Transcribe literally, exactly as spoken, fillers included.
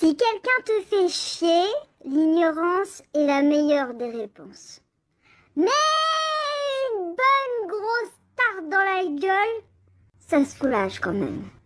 Si quelqu'un te fait chier, l'ignorance est la meilleure des réponses. Mais une bonne grosse tarte dans la gueule, ça soulage quand même.